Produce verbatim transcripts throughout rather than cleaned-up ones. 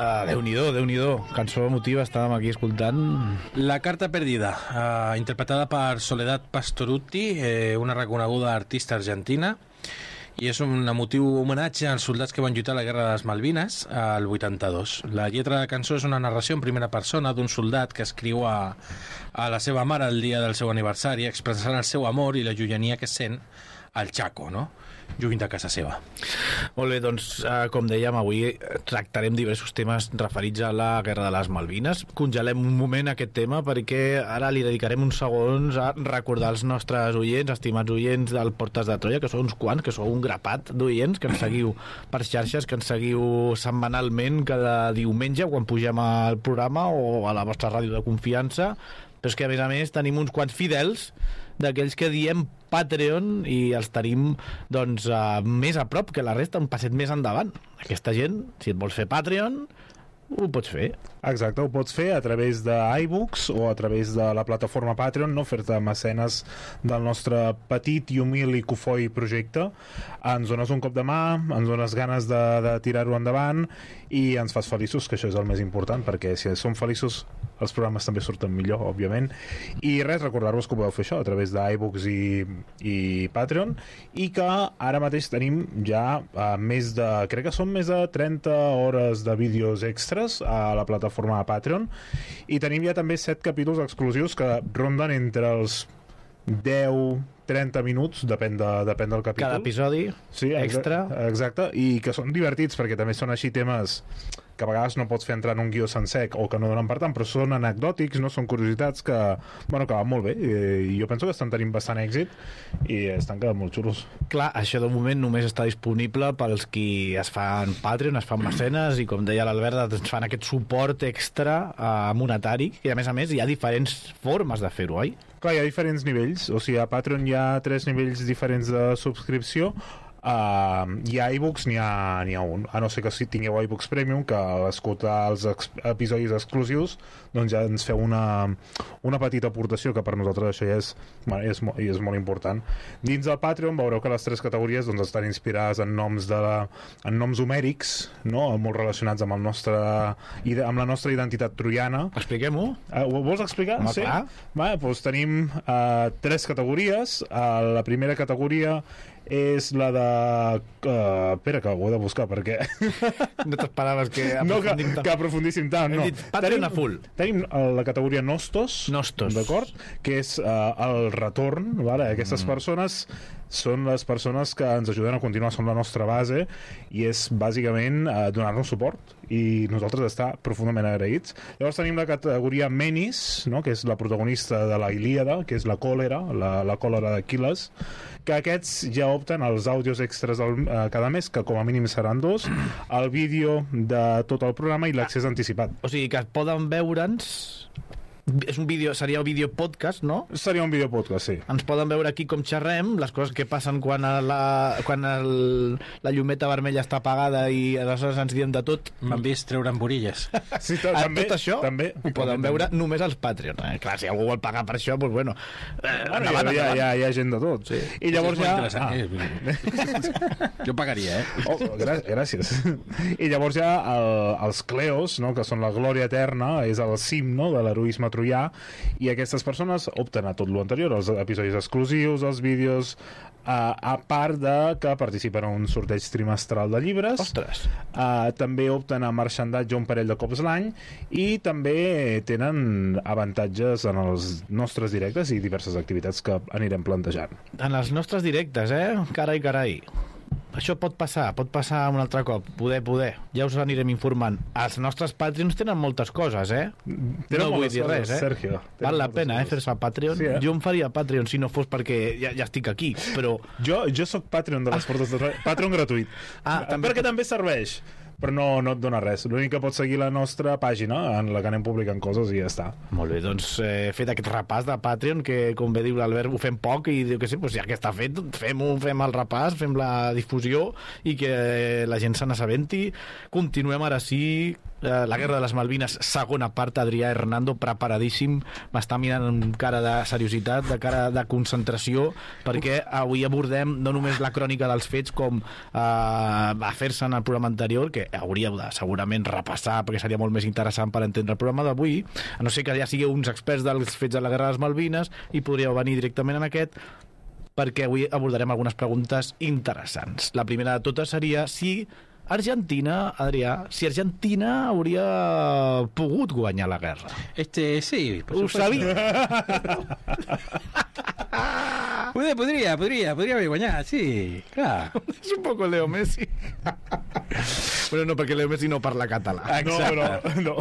Uh, Déu-n'hi-do, Déu-n'hi-do. Cançó emotiva, estàvem aquí escoltant. La carta perdida, uh, interpretada per Soledad Pastorutti, eh, una reconeguda artista argentina, i és un emotiu homenatge als soldats que van lluitar a la Guerra de les Malvines al vuitanta-dos. La lletra de la cançó és una narració en primera persona d'un soldat que escriu a, a la seva mare el dia del seu aniversari, expressant el seu amor i la llunyania que sent al Chaco, no? Lluny de casa seva. Molt bé, doncs, eh, com dèiem, avui tractarem diversos temes referits a la Guerra de les Malvines. Congelem un moment aquest tema perquè ara li dedicarem uns segons a recordar als nostres oients, estimats oients del Portes de Troia, que són uns quants, que sou un grapat d'oients, que ens seguiu per xarxes, que ens seguiu setmanalment cada diumenge quan pugem al programa o a la vostra ràdio de confiança. Però és que a més a més tenim uns quants fidels d'aquells que diem Patreon i els tenim doncs uh, més a prop que la resta, un passet més endavant. Aquesta gent, si et vols fer Patreon, ho pots fer. Exacte, ho pots fer a través d'iBooks o a través de la plataforma Patreon, no fer-te mecenes del nostre petit i humil i cofoi projecte. Ens dones un cop de mà, ens dones ganes de, de tirar-ho endavant i ens fas feliços, que això és el més important, perquè si som feliços els programes també surten millor, òbviament. I res, recordar-vos que podeu fer això a través d'iBooks i, i Patreon, i que ara mateix tenim ja uh, més de, crec que són més de trenta hores de vídeos extras a la plataforma de Patreon, i tenim ja també set capítols exclusius que ronden entre els deu trenta minuts, depèn, de, depèn del capítol. Cada episodi sí, extra. Exacte, i que són divertits perquè també són així temes que a vegades no pots fer entrar en un guió sencer o que no donen per tant, però són anecdòtics, no són curiositats que, bueno, que van molt bé, i jo penso que estan tenint bastant èxit i estan quedant molt xulos. Clar, això de moment només està disponible pels qui es fan Patreon, es fan mecenes, i com deia l'Albert, ens fan aquest suport extra uh, monetari, i a més a més hi ha diferents formes de fer-ho, oi? Clar, hi ha diferents nivells, o sigui, a Patreon hi ha tres nivells diferents de subscripció. Uh, i a iBooks n'hi ha, n'hi ha un, a no ser que si tingueu iBooks Premium, que a escoltar els ex episodis exclusius doncs ja ens feu una, una petita aportació, que per nosaltres això ja és, bueno, és, mo és molt important. Dins del Patreon veureu que les tres categories doncs, estan inspirades en noms, de la, en noms homèrics, no? Molt relacionats amb, el nostre, amb la nostra identitat troiana. Expliquem-ho. Uh, ho vols explicar? Home, sí? clar. Va, doncs tenim uh, tres categories. Uh, la primera categoria és la de... Uh, espera, que ho he de buscar, perquè... No t'esperaves que no, que, aprofundim tant. que aprofundíssim tant, no. Hem dit Patreon a full. Tenim la categoria Nostos, Nostos. d'acord? Que és uh, el retorn, vale? Aquestes mm. persones són les persones que ens ajuden a continuar, són la nostra base, i és bàsicament uh, donar-nos suport, i nosaltres estar profundament agraïts. Llavors tenim la categoria Menis, no? Que és la protagonista de la Ilíada, que és la còlera, la, la còlera d'Aquil·les, que aquests ja opten als àudios extras del, uh, cada mes, que com a mínim seran dos, el vídeo de tot el programa i l'accés anticipat. O sigui que poden veure'ns... És un vídeo, seria un vídeo podcast, no? Seria un vídeo podcast, sí. Ens poden veure aquí com xerrem, les coses que passen quan, la, quan el, la llumeta vermella està apagada i aleshores ens diem de tot. M'han vist treure amb borilles. Sí, també, tot això també, ho poden veure només als Patreon. Eh? Clar, si algú vol pagar per això, doncs bueno, eh, bueno endavant, hi, ha, hi, ha, hi ha gent de tot. Sí. I llavors ja... Ah. Eh? Jo pagaria, eh? Oh, grà gràcies. I llavors ja el, els Cleos, no? Que són la glòria eterna, és el cim, no? De l'heroisme troià, i aquestes persones opten a tot lo anterior, els episodis exclusius, els vídeos, uh, a part de que participen en un sorteig trimestral de llibres. Ostres. Uh, també opten a marxandatge un parell de cops l'any, i també tenen avantatges en els nostres directes i diverses activitats que anirem plantejant. En els nostres directes, eh? Carai, carai. Això pot passar, pot passar un altre cop, poder, poder, ja us anirem informant. Els nostres Patreons tenen moltes coses, eh? Tenen no vull dir coses, res, eh? Sergio. Val la pena, eh, fer-se Patreon. Sí, eh? Jo em faria Patreon si no fos perquè ja, ja estic aquí, però... Jo, jo sóc Patreon de les Portes de Troia, Patreon gratuït. Ah, també... Perquè també serveix, però no, no et dona res. L'únic que pots seguir la nostra pàgina en la que anem publicant coses i ja està. Molt bé, doncs eh, fet aquest repàs de Patreon, que com bé diu l'Albert ho fem poc i diu que sí, doncs ja que està fet, fem-ho, fem el repàs, fem la difusió i que la gent se n'assabenti. Continuem ara sí eh, la Guerra de les Malvines, segona part, Adrià Hernando, preparadíssim, m'està mirant amb cara de seriositat, de cara de concentració, perquè avui abordem no només la crònica dels fets com eh, va fer-se en el programa anterior, que hauríeu de segurament repassar, perquè seria molt més interessant per entendre el programa d'avui, a no ser que ja sigueu uns experts dels fets de la Guerra de les Malvines i podríeu venir directament en aquest, perquè avui abordarem algunes preguntes interessants. La primera de totes seria si Argentina, Adrià, si Argentina hauria pogut guanyar la guerra. Este, sí. Ho sabia. Podria, podria, podria, podria haver guanyat, sí, clar. És un poco Leo Messi. Bueno, no, perquè Leo Messi no parla català. Exacte. No, no, no.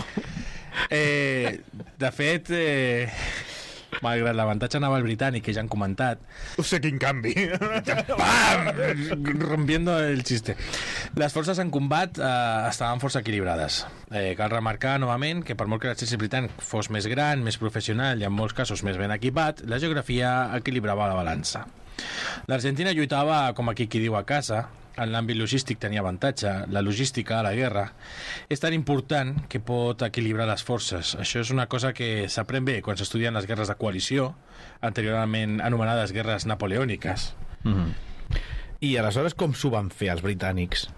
Eh, de fet, eh, malgrat l'avantatge naval britànic que ja han comentat, O sigui, quin canvi. ¡pam! Rompiendo el chiste. Les forces en combat eh, estaven força equilibrades. Eh, cal remarcar novament que per molt que l'exèrcit britànic fos més gran, més professional i en molts casos més ben equipat, la geografia equilibrava la balança. L'Argentina lluitava, com aquí qui diu, a casa. En l'àmbit logístic tenia avantatge. La logística a la guerra és tan important que pot equilibrar les forces. Això és una cosa que s'aprèn bé quan s'estudien les guerres de coalició, anteriorment anomenades guerres napoleòniques. Mm-hmm. I aleshores com s'ho van fer els britànics?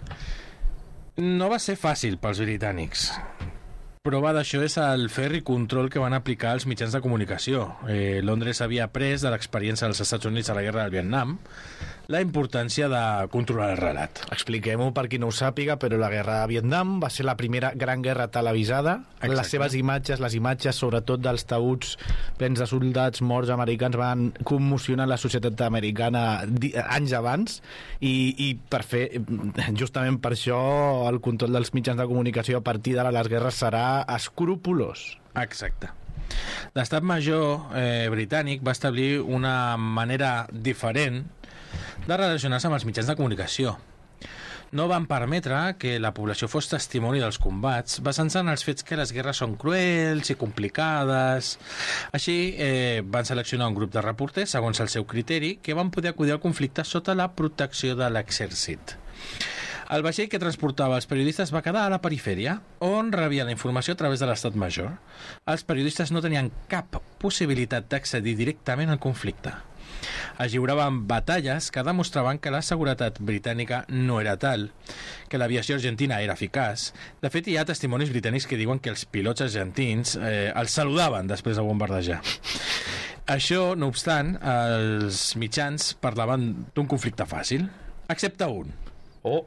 No va ser fàcil pels britànics. Prova d'això és el ferri control que van aplicar els mitjans de comunicació. Eh, Londres havia après de l'experiència dels Estats Units a la guerra del Vietnam la importància de controlar el relat. Expliquem-ho per qui no ho sàpiga, però la guerra de Vietnam va ser la primera gran guerra televisada. Exacte. Les seves imatges, les imatges sobretot dels taüts plens de soldats morts americans van commocionar la societat americana anys abans i, i per fer, justament per això el control dels mitjans de comunicació a partir d'ara les guerres serà escrupolós. Exacte. L'estat major eh, britànic va establir una manera diferent de relacionar-se amb els mitjans de comunicació. No van permetre que la població fos testimoni dels combats, basant-se en els fets que les guerres són cruels i complicades. Així, eh, van seleccionar un grup de reporters, segons el seu criteri, que van poder acudir al conflicte sota la protecció de l'exèrcit. El vaixell que transportava els periodistes va quedar a la perifèria, on rebia la informació a través de l'estat major. Els periodistes no tenien cap possibilitat d'accedir directament al conflicte. Es lliuraven batalles que demostraven que la seguretat britànica no era tal, que l'aviació argentina era eficaç. De fet, hi ha testimonis britànics que diuen que els pilots argentins eh, els saludaven després de bombardejar. Això, no obstant, els mitjans parlaven d'un conflicte fàcil, excepte un. Oh.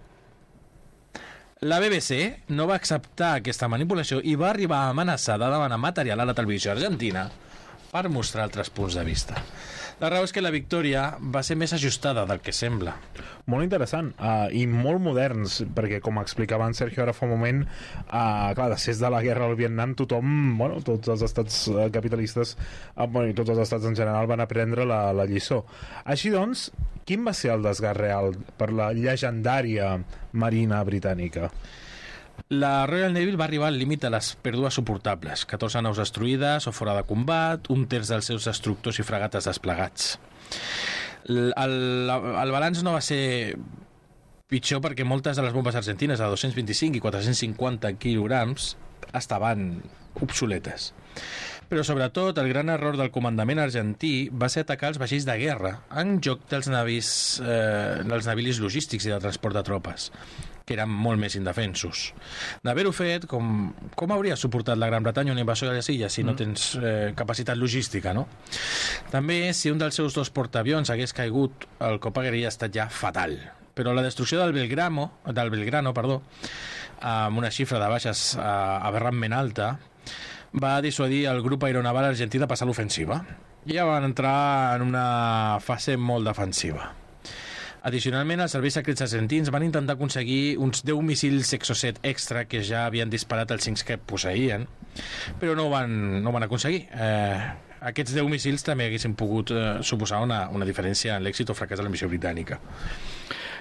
La B B C no va acceptar aquesta manipulació i va arribar a amenaçar de demanar material a la televisió argentina per mostrar altres punts de vista. La raó és que la victòria va ser més ajustada del que sembla. Molt interessant, uh, i molt moderns, perquè com explicava en Sergio ara fa un moment, uh, clar, després de la guerra al Vietnam tothom, bueno, tots els estats uh, capitalistes, uh, bueno, i tots els estats en general van aprendre la, la lliçó. Així doncs, quin va ser el desgast real per la llegendària marina britànica? La Royal Navy va arribar al límit de les pèrdues suportables, catorze naus destruïdes o fora de combat, un terç dels seus destructors i fregates desplegats. El, el, el balanç no va ser pitjor perquè moltes de les bombes argentines de dos-cents vint-i-cinc i quatre-cents cinquanta quilograms estaven obsoletes. Però sobretot el gran error del comandament argentí va ser atacar els vaixells de guerra en joc dels navis, eh, dels navilis logístics i de transport de tropes, que eren molt més indefensos. D'haver-ho fet, com, com hauria suportat la Gran Bretanya una invasió de les illes si no tens eh, capacitat logística, no? També, si un dels seus dos portaavions hagués caigut, el cop hauria estat ja fatal. Però la destrucció del Belgrano, del Belgrano, perdó, amb una xifra de baixes eh, aberrantment alta, va dissuadir el grup aeronaval argentí de passar l'ofensiva. I ja van entrar en una fase molt defensiva. Addicionalment, els serveis secrets argentins van intentar aconseguir uns deu míssils Exocet extra que ja havien disparat els cinc que posseïen, però no ho van, no ho van aconseguir. Eh, aquests deu míssils també haguessin pogut eh, suposar una, una diferència en l'èxit o fracàs de la missió britànica.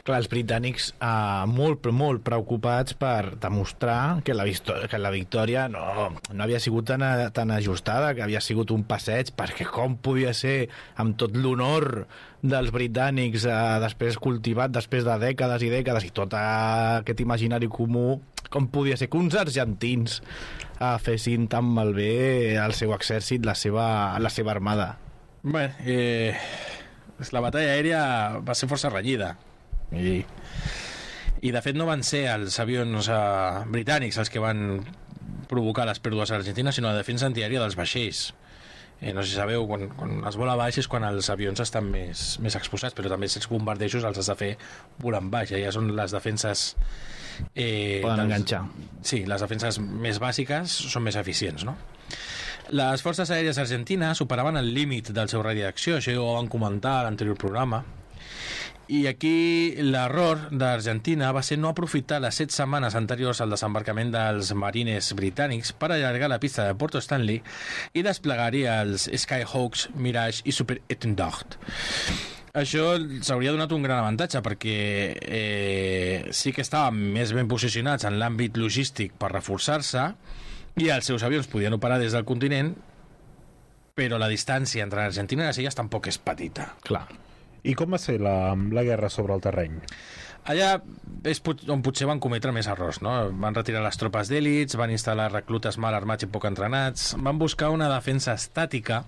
Clar, els britànics eh, molt, molt preocupats per demostrar que la, que la victòria no, no havia sigut tan, tan ajustada, que havia sigut un passeig, perquè com podia ser, amb tot l'honor dels britànics eh, després cultivat, després de dècades i dècades, i tot aquest imaginari comú, com podia ser que uns argentins eh, fessin tan malbé el seu exèrcit, la seva, la seva armada. Bé, eh, la batalla aèria va ser força renyida. I, i de fet no van ser els avions eh, britànics els que van provocar les pèrdues a l'Argentina, sinó la defensa antiaèria dels vaixells. Eh, no sé si sabeu, quan, quan es vola baix és quan els avions estan més, més exposats, però també els bombardejos els has de fer volant baix. Ja són les defenses eh, poden dels, enganxar. Sí, les defenses més bàsiques són més eficients, no? Les forces aèries argentines superaven el límit del seu radi d'acció, això ja ho van comentar a l'anterior programa. I aquí l'error d'Argentina va ser no aprofitar les set setmanes anteriors al desembarcament dels marines britànics per allargar la pista de Porto Stanley i desplegar-hi els Skyhawks, Mirage i Super Etendocht. Això s'hauria donat un gran avantatge perquè eh, sí que estaven més ben posicionats en l'àmbit logístic per reforçar-se i els seus avions podien operar des del continent, però la distància entre Argentina i les illes tampoc és petita. Clar. I com va ser la, la guerra sobre el terreny? Allà és on potser van cometre més errors, no? Van retirar les tropes d'èlits, van instal·lar reclutes mal armats i poc entrenats, van buscar una defensa estàtica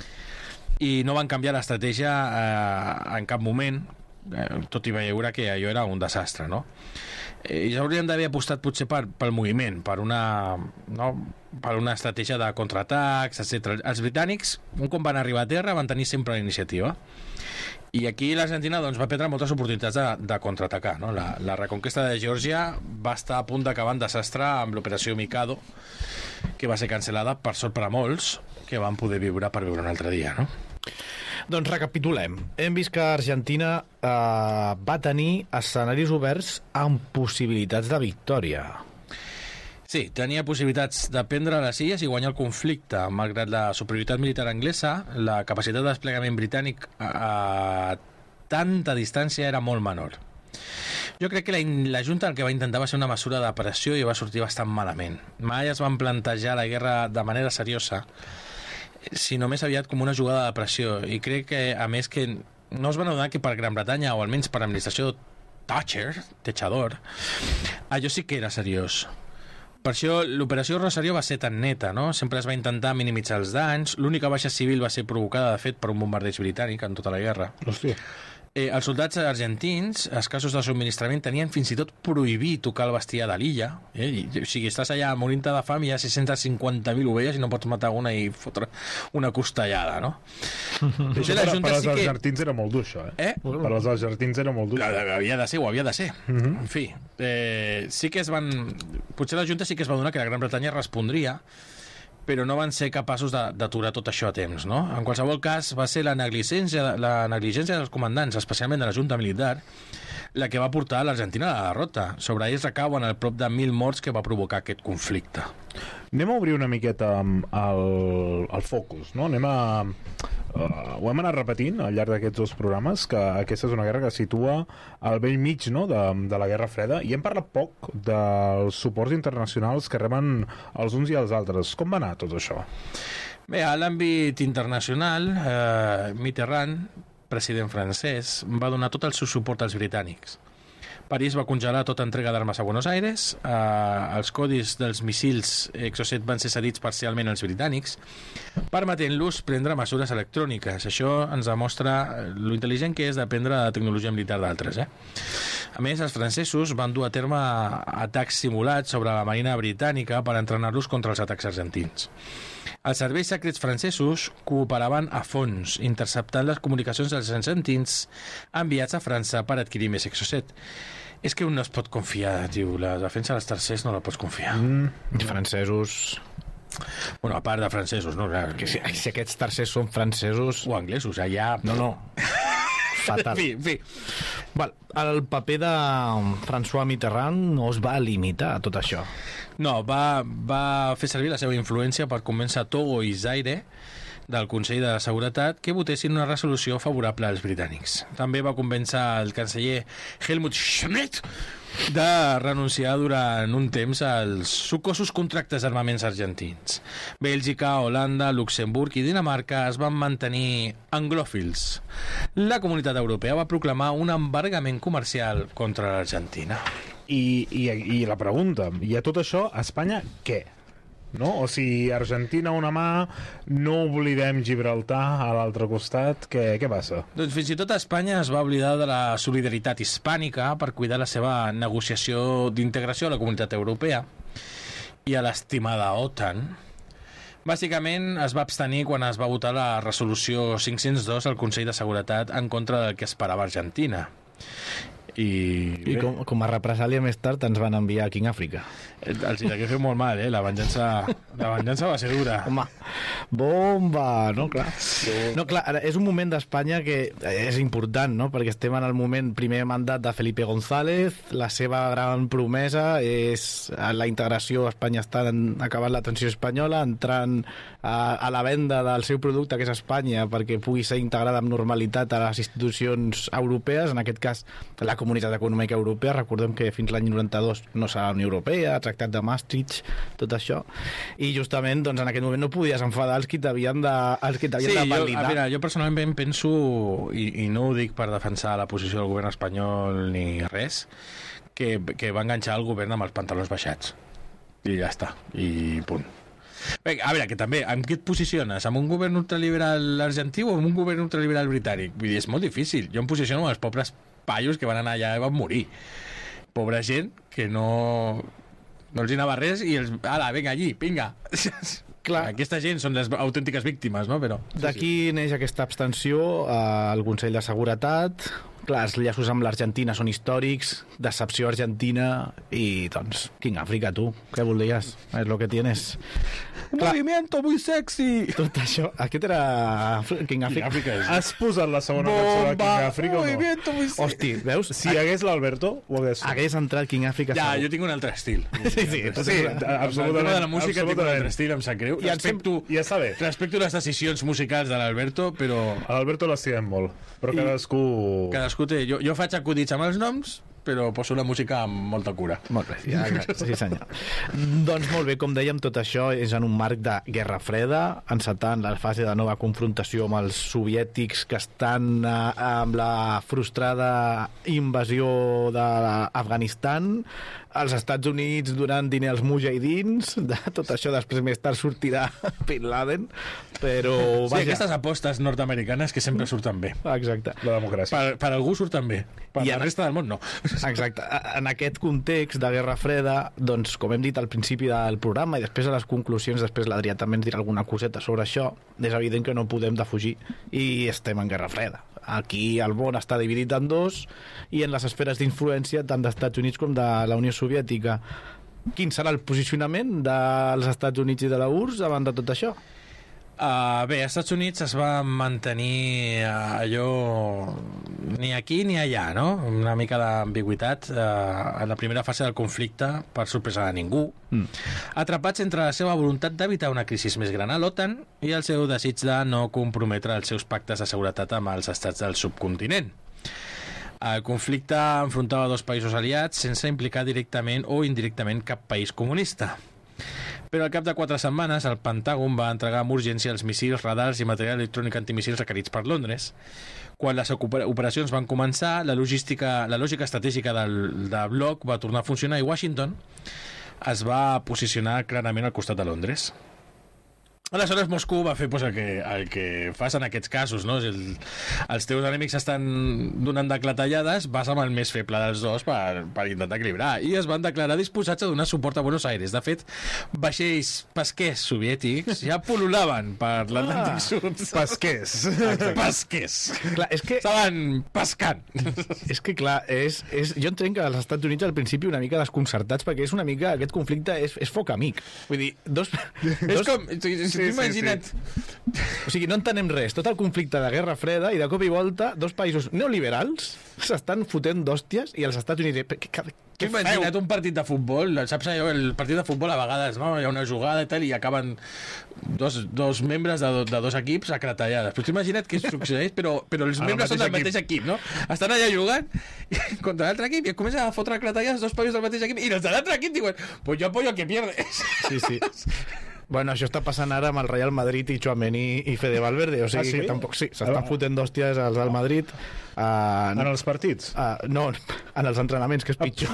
i no van canviar l'estratègia eh, en cap moment, eh, tot i veure que allò era un desastre, no? Eh, ja haurien d'haver apostat potser per, pel moviment, per una, no? per una estratègia de contraatacs, etcètera. Els britànics, un cop van arribar a terra, van tenir sempre la iniciativa. I aquí l'Argentina doncs, va perdre moltes oportunitats de, de contraatacar, no? La, la reconquesta de Geòrgia va estar a punt d'acabar en desastre amb l'operació Mikado, que va ser cancel·lada, per sort per a molts, que van poder viure per viure un altre dia, no? Doncs recapitulem. Hem vist que Argentina eh, va tenir escenaris oberts amb possibilitats de victòria. Sí, tenia possibilitats de prendre les illes i guanyar el conflicte. Malgrat la superioritat militar anglesa, la capacitat de desplegament britànic a, a tanta distància era molt menor. Jo crec que la, la Junta el que va intentar va ser una mesura de pressió i va sortir bastant malament. Mai es van plantejar la guerra de manera seriosa, sinó més aviat com una jugada de pressió. I crec que, a més, que no es van adonar que per Gran Bretanya, o almenys per l'administració Thatcher, Techador, allò sí que era seriós. Per això l'operació Rosario va ser tan neta, no? Sempre es va intentar minimitzar els danys. L'única baixa civil va ser provocada, de fet, per un bombardeig britànic en tota la guerra. Hòstia. Eh, els soldats argentins, escassos de subministrament, tenien fins i tot prohibit tocar el bestiar de l'illa. Eh? I, o sigui, estàs allà morint-te de fam i hi ha sis-centes cinquanta mil ovelles i no pots matar una i fotre una costellada, no? Això per, per als sí argentins que... era molt dur, això, eh? eh? Per als argentins era molt dur. Havia de ser, ho havia de ser. Uh -huh. En fi, eh, sí que es van... Potser la Junta sí que es va donar que la Gran Bretanya respondria, però no van ser capaços d'aturar tot això a temps, no? En qualsevol cas, va ser la negligència, la negligència dels comandants, especialment de la Junta Militar, la que va portar l'Argentina a la derrota. Sobre ells recauen el prop de mil morts que va provocar aquest conflicte. Anem a obrir una miqueta el, el focus, no? Anem a... Uh, ho hem anat repetint al llarg d'aquests dos programes, que aquesta és una guerra que es situa al vell mig, no?, de, de la Guerra Freda, i hem parlat poc dels suports internacionals que reben els uns i els altres. Com va anar tot això? Bé, a l'àmbit internacional, eh, Mitterrand, president francès, va donar tot el seu suport als britànics. París va congelar tota entrega d'armes a Buenos Aires, eh, els codis dels missils Exocet van ser cedits parcialment als britànics, permetent-los prendre mesures electròniques. Això ens demostra lo intel·ligent que és d'aprendre la tecnologia militar d'altres. Eh? A més, els francesos van dur a terme atacs simulats sobre la marina britànica per entrenar-los contra els atacs argentins. Els serveis secrets francesos cooperaven a fons, interceptant les comunicacions dels argentins enviats a França per adquirir més Exocet. És que un no es pot confiar, tio. La defensa dels tercers no la pots confiar. Mm, els francesos... Bueno, a part de francesos, no? Que si, si aquests tercers són francesos... O anglesos, allà... No, no. Fatal. En fi, en fi. Val, el paper de François Mitterrand no es va limitar a tot això. No, va, va fer servir la seva influència per convèncer Togo i Zaire del Consell de Seguretat que votessin una resolució favorable als britànics. També va convèncer el canceller Helmut Schmidt de renunciar durant un temps als sucosos contractes d'armaments argentins. Bèlgica, Holanda, Luxemburg i Dinamarca es van mantenir anglòfils. La Comunitat Europea va proclamar un embargament comercial contra l'Argentina. I, i, I la pregunta, i a tot això, a Espanya, què? No? O sigui, Argentina una mà, no oblidem Gibraltar a l'altre costat, què, què passa? Doncs fins i tot Espanya es va oblidar de la solidaritat hispànica per cuidar la seva negociació d'integració a la Comunitat Europea i a l'estimada OTAN. Bàsicament es va abstenir quan es va votar la resolució cinc-cents dos al Consell de Seguretat en contra del que esperava Argentina. I, I com, com a represàlia més tard ens van enviar a King Àfrica. Els hi degué fer molt mal, eh? La venjança, la venjança va ser dura. Home, bomba, no? Clar. No, clar, ara, és un moment d'Espanya que és important, no? Perquè estem en el moment, primer mandat de Felipe González, la seva gran promesa és la integració, Espanya està en, acabant la transició espanyola, entrant a, a la venda del seu producte, que és Espanya, perquè pugui ser integrada amb normalitat a les institucions europees, en aquest cas la Comunitat Econòmica Europea. Recordem que fins l'any noranta-dos no serà la Unió Europea, Tractat de Maastricht, tot això, i justament doncs, en aquest moment no podies enfadar els que t'havien de, els que t'havien sí, de validar. validar. Jo, mira, jo personalment penso, i, i no ho dic per defensar la posició del govern espanyol ni res, que, que va enganxar el govern amb els pantalons baixats. I ja està, i punt. Bé, a veure, que també, amb què et posiciones? Amb un govern ultraliberal argentí o amb un govern ultraliberal britànic? Vull dir, és molt difícil. Jo em posiciono amb els pobres paios que van anar allà i van morir. Pobra gent que no... no els hi anava res i els... Ala, vinga, allí, vinga. Clar. Aquesta gent són les autèntiques víctimes, no? Però... D'aquí sí, sí. neix aquesta abstenció al Consell de Seguretat. Clar, els llaços amb l'Argentina són històrics, decepció argentina i, doncs, King Àfrica, tu, què voldries? És lo que tienes. Un Clar, movimiento muy sexy! Tot això, aquest era King Àfrica. Àfrica és... Has posat la segona cançó de King Àfrica o no? Muy sexy. Hosti, veus? Si hi hagués l'Alberto, ho hagués fet. Hagués entrat King Àfrica. Ja, segur. jo tinc un altre estil. Sí, sí, sí, absolutament. De la música tinc un altre estil, em sap greu. I Respecto, ja està bé. respecto les decisions musicals de l'Alberto, però... A l'Alberto l'estimem molt, però I cadascú... Cadascú té... Jo, jo faig acudits amb els noms, però poso la música amb molta cura. Molt bé, ja, sí senyor. Doncs molt bé, com dèiem, tot això és en un marc de Guerra Freda, encetant la fase de nova confrontació amb els soviètics que estan eh, amb la frustrada invasió d'Afganistan, els Estats Units donant diner als mujahidins, de tot això després més tard sortirà Bin Laden, però Sí, vaja. aquestes apostes nord-americanes que sempre surten bé. Exacte. La democràcia. Per, per algú surten bé, per I la ara- resta del món no. Exacte. En aquest context de Guerra Freda, doncs, com hem dit al principi del programa i després a les conclusions, després l'Adrià també ens dirà alguna coseta sobre això, és evident que no podem defugir i estem en Guerra Freda. Aquí el món està dividit en dos i en les esferes d'influència tant d'Estats Units com de la Unió Soviètica. Quin serà el posicionament dels Estats Units i de la U R S S davant de tot això? Uh, bé, als Estats Units es va mantenir uh, allò ni aquí ni allà, no? Una mica d'ambigüitat uh, en la primera fase del conflicte, per sorpresa de ningú. Mm. Atrapats entre la seva voluntat d'evitar una crisi més gran a l'OTAN i el seu desig de no comprometre els seus pactes de seguretat amb els estats del subcontinent. El conflicte enfrontava dos països aliats sense implicar directament o indirectament cap país comunista. Però al cap de quatre setmanes el Pentàgon va entregar amb urgència els missils, radars i material electrònic antimissils requerits per Londres. Quan les operacions van començar, la, logística, la lògica estratègica del, del bloc va tornar a funcionar i Washington es va posicionar clarament al costat de Londres. Aleshores Moscou va fer pues, el, que, el que fas en aquests casos, no? El, els teus enemics estan donant de clatellades, vas amb el més feble dels dos per, per intentar equilibrar, i es van declarar disposats a donar suport a Buenos Aires. De fet, vaixells pesquers soviètics ja pol·lulaven per l'Atlàntic Ah, Sud. pesquers. Pesquers. Clar, és que Estaven pescant. És que, clar, és, és, jo entenc que als Estats Units al principi una mica desconcertats, perquè és una mica, aquest conflicte és, és foc amic. Vull dir, dos... És dos com, si, si sí, imagina't... sí, sí. O sigui, no entenem res. Tot el conflicte de Guerra Freda i de cop i volta dos països neoliberals s'estan fotent d'hòsties i els Estats Units... Què, què, què Imagina't un partit de futbol, saps allò, el partit de futbol a vegades, no? Hi ha una jugada i tal i acaben dos, dos membres de, de dos equips a cretallades. Però t'imagina't què succeeix, però, però els el membres són del mateix mateix equip, no? Estan allà jugant contra l'altre equip i comencen a fotre cretallades dos països del mateix equip i els de l'altre equip diuen pues yo apoyo al que pierdes. Sí, sí. Bueno, això està passant ara amb el Real Madrid i Tchouaméni i Fede Valverde, o sigui ah, sí? que tampoc... Sí, s'estan fotent d'hòsties als del Madrid. Uh, en els partits? Uh, no, en els entrenaments, que és pitjor.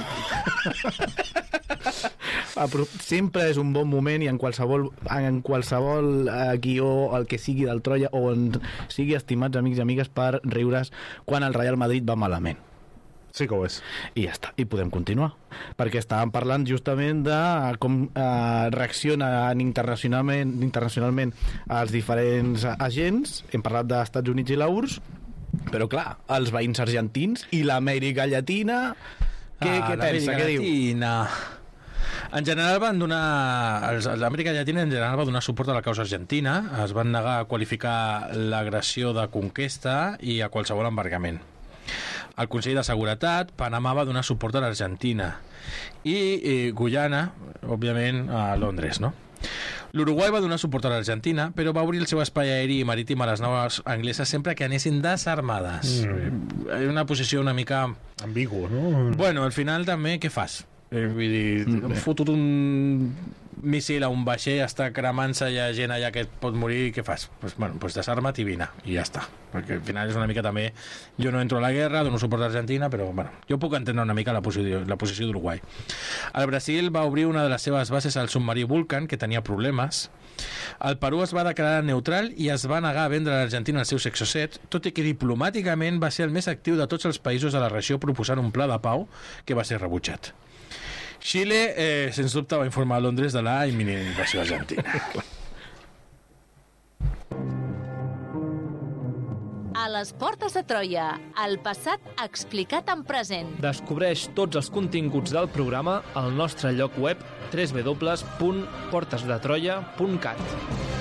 uh, però sempre és un bon moment i en qualsevol, en qualsevol uh, guió, el que sigui del Troia, o on sigui, estimats amics i amigues, per riure's quan el Real Madrid va malament. Sí que ho és. I ja està, i podem continuar. Perquè estàvem parlant justament de com eh, reaccionen internacionalment, internacionalment els diferents agents. Hem parlat dels Estats Units i la U R S, però clar, els veïns argentins i l'Amèrica Llatina... Què, ah, què pensa? Què diu? Llatina. En general van donar... L'Amèrica Llatina en general va donar suport a la causa argentina, es van negar a qualificar l'agressió de conquesta i a qualsevol embargament. Al Consell de Seguretat, Panamà va donar suport a l'Argentina i, i Guyana, òbviament, a Londres, no? L'Uruguai va donar suport a l'Argentina, però va obrir el seu espai aeri i marítim a les naus angleses sempre que anessin desarmades. Mm. Una posició una mica... ambigu, no? Bueno, al final també, què fas? Eh, vull dir, mm. hem fotut un míssil a un vaixell, està cremant-se, hi ha gent allà que et pot morir, què fas? Pues, bueno, pues desarma't i vine, i ja està. Perquè al final és una mica també... Jo no entro a la guerra, dono suport a Argentina, però bueno, jo puc entendre una mica la posició, la posició d'Uruguai. El Brasil va obrir una de les seves bases al submarí Vulcan, que tenia problemes. El Perú es va declarar neutral i es va negar a vendre a l'Argentina el seu Exocet, tot i que diplomàticament va ser el més actiu de tots els països de la regió proposant un pla de pau que va ser rebutjat. Xile, eh, sens dubte, va informar a Londres de la imminent invasió argentina. A les portes de Troia, el passat explicat en present. Descobreix tots els continguts del programa al nostre lloc web w w w punt portes de troia punt cat.